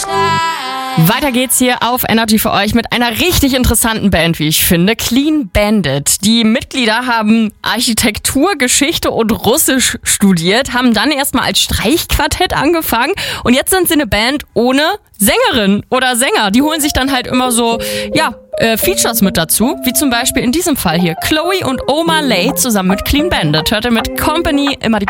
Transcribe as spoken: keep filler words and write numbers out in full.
Weiter geht's hier auf Energy für euch mit einer richtig interessanten Band, wie ich finde, Clean Bandit. Die Mitglieder haben Architektur, Geschichte und Russisch studiert, haben dann erstmal als Streichquartett angefangen und jetzt sind sie eine Band ohne Sängerin oder Sänger. Die holen sich dann halt immer so, ja, äh, Features mit dazu, wie zum Beispiel in diesem Fall hier Chloe und Omar Lay zusammen mit Clean Bandit. Hört ihr mit Company immer die